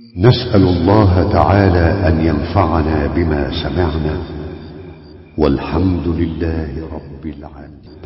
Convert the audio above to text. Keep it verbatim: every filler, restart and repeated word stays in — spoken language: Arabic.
نسأل الله تعالى أن ينفعنا بما سمعنا، والحمد لله رب العالمين.